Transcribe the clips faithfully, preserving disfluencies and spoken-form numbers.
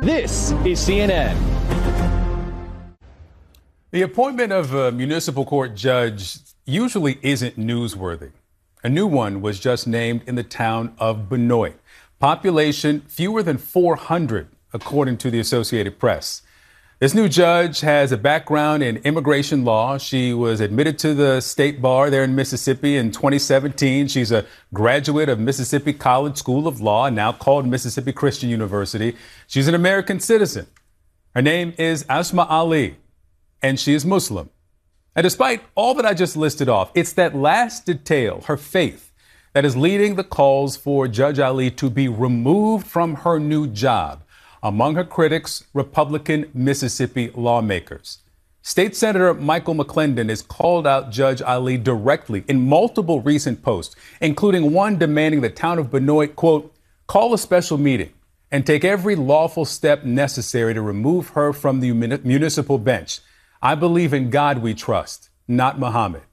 This is C N N. The appointment of a municipal court judge usually isn't newsworthy. A new one was just named in the town of Benoit. Population fewer than four hundred, according to the Associated Press. This new judge has a background in immigration law. She was admitted to the state bar there in Mississippi in twenty seventeen. She's a graduate of Mississippi College School of Law, now called Mississippi Christian University. She's an American citizen. Her name is Asma Ali, and she is Muslim. And despite all that I just listed off, it's that last detail, her faith, that is leading the calls for Judge Ali to be removed from her new job. Among her critics, Republican Mississippi lawmakers. State Senator Michael McClendon has called out Judge Ali directly in multiple recent posts, including one demanding the town of Benoit, quote, call a special meeting and take every lawful step necessary to remove her from the municipal bench. I believe in God we trust, not Muhammad.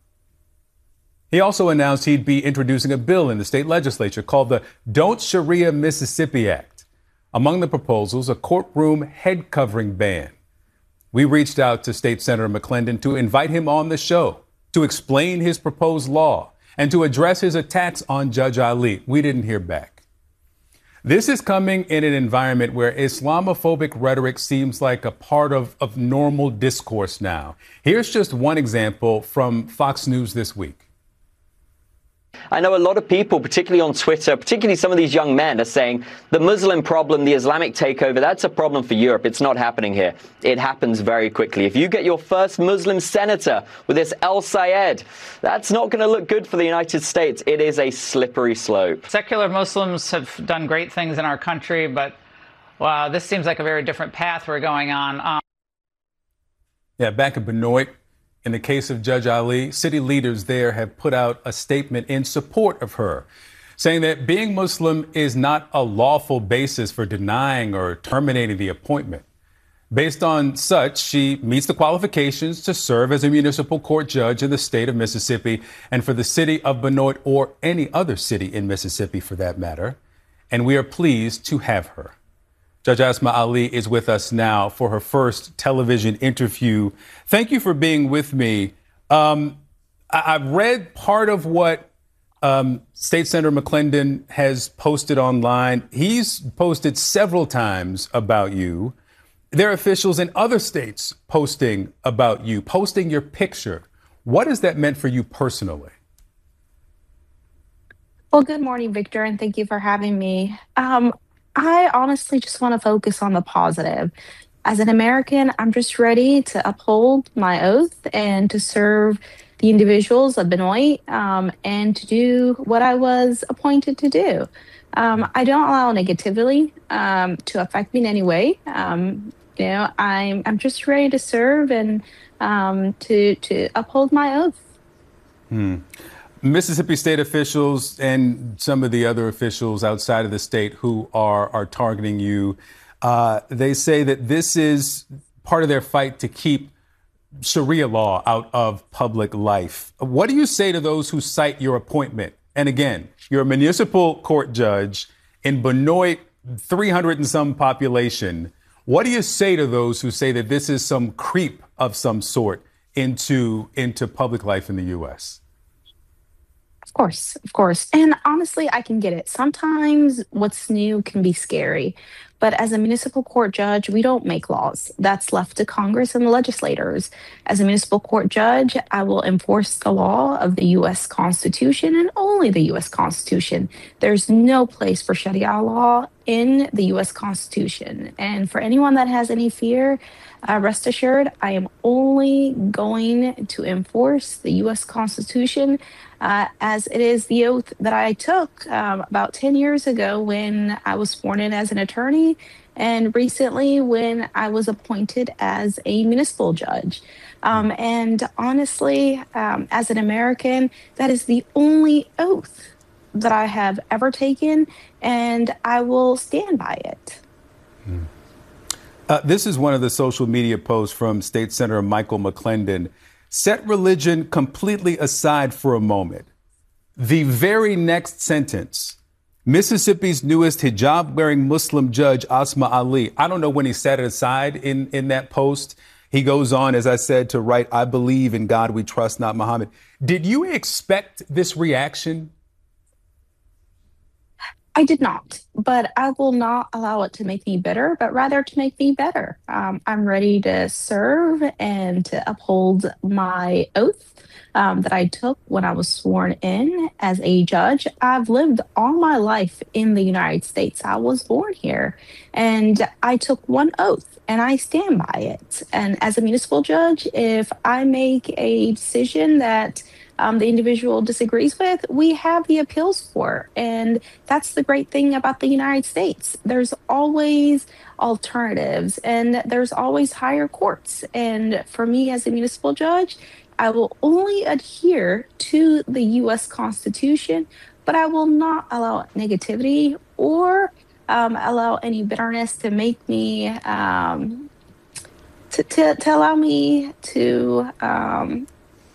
He also announced he'd be introducing a bill in the state legislature called the Don't Sharia Mississippi Act. Among the proposals, a courtroom head covering ban. We reached out to State Senator McClendon to invite him on the show to explain his proposed law and to address his attacks on Judge Ali. We didn't hear back. This is coming in an environment where Islamophobic rhetoric seems like a part of, of normal discourse now. Here's just one example from Fox News this week. I know a lot of people, particularly on Twitter, particularly some of these young men, are saying the Muslim problem, the Islamic takeover, that's a problem for Europe. It's not happening here. It happens very quickly. If you get your first Muslim senator with this El Sayed, that's not going to look good for the United States. It is a slippery slope. Secular Muslims have done great things in our country, but wow, this seems like a very different path we're going on. Um, yeah, back in Benoit. In the case of Judge Ali, city leaders there have put out a statement in support of her, saying that being Muslim is not a lawful basis for denying or terminating the appointment. Based on such, she meets the qualifications to serve as a municipal court judge in the state of Mississippi and for the city of Benoit or any other city in Mississippi for that matter. And we are pleased to have her. Judge Asma Ali is with us now for her first television interview. Thank you for being with me. Um, I- I've read part of what um, State Senator McClendon has posted online. He's posted several times about you. There are officials in other states posting about you, posting your picture. What has that meant for you personally? Well, good morning, Victor, and thank you for having me. Um, I honestly just want to focus on the positive. As an American, I'm just ready to uphold my oath and to serve the individuals of Benoit um, and to do what I was appointed to do. Um, I don't allow negativity um, to affect me in any way. Um, you know, I'm I'm just ready to serve and um, to to uphold my oath. Hmm. Mississippi state officials and some of the other officials outside of the state who are are targeting you, uh, they say that this is part of their fight to keep Sharia law out of public life. What do you say to those who cite your appointment? And again, you're a municipal court judge in Benoit, three hundred and some population. What do you say to those who say that this is some creep of some sort into into public life in the U S? Of course, of course. And honestly, I can get it. Sometimes what's new can be scary. But as a municipal court judge, we don't make laws. That's left to Congress and the legislators. As a municipal court judge, I will enforce the law of the U S Constitution and only the U S Constitution. There's no place for Sharia law in the U S Constitution. And for anyone that has any fear, uh, rest assured, I am only going to enforce the U S Constitution uh, as it is the oath that I took um, about ten years ago when I was sworn in as an attorney and recently when I was appointed as a municipal judge. Um, and honestly, um, as an American, that is the only oath that I have ever taken, and I will stand by it. Hmm. Uh, this is one of the social media posts from State Senator Michael McClendon. Set religion completely aside for a moment. The very next sentence Mississippi's newest hijab-wearing Muslim judge, Asma Ali. I don't know when he set it aside in, in that post. He goes on, as I said, to write, "I believe in God we trust, not Muhammad." Did you expect this reaction? I did not, but I will not allow it to make me bitter, but rather to make me better. Um, I'm ready to serve and to uphold my oath um, that I took when I was sworn in as a judge. I've lived all my life in the United States. I was born here, and I took one oath, and I stand by it. And as a municipal judge, if I make a decision that Um, the individual disagrees with, we have the appeals court. And that's the great thing about the United States. There's always alternatives and there's always higher courts. And for me as a municipal judge, I will only adhere to the U S Constitution, but I will not allow negativity or um, allow any bitterness to make me, um, to, to, to allow me to, um,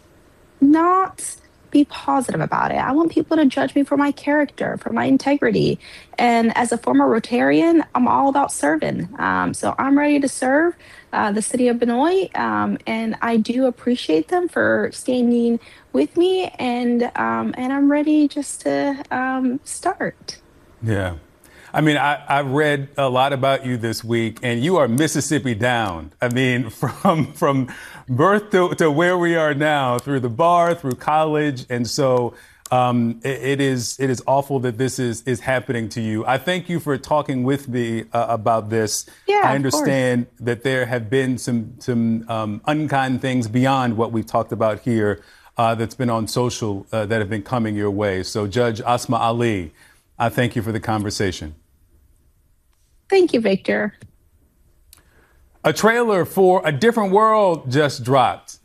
not be positive about it. I want people to judge me for my character, for my integrity. And as a former Rotarian, I'm all about serving. Um, so I'm ready to serve uh, the city of Benoit. Um, and I do appreciate them for standing with me. And, um, and I'm ready just to um, start. Yeah. I mean, I, I read a lot about you this week, and you are Mississippi down. I mean, from from birth to, to where we are now, through the bar, through college. And so um, it, it is it is awful that this is, is happening to you. I thank you for talking with me uh, about this. Yeah, I understand that there have been some, some um, unkind things beyond what we've talked about here uh, that's been on social uh, that have been coming your way. So, Judge Asma Ali, I thank you for the conversation. Thank you, Victor. A trailer for A Different World just dropped.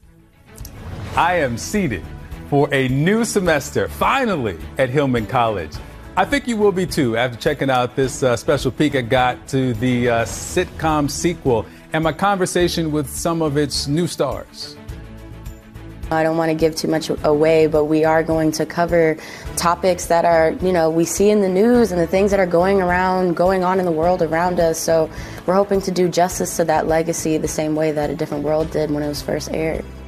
I am seated for a new semester, finally, at Hillman College. I think you will be too, after checking out this uh, special peek I got to the uh, sitcom sequel and my conversation with some of its new stars. I don't want to give too much away, but we are going to cover topics that are, you know, we see in the news and the things that are going around, going on in the world around us. So we're hoping to do justice to that legacy the same way that A Different World did when it was first aired.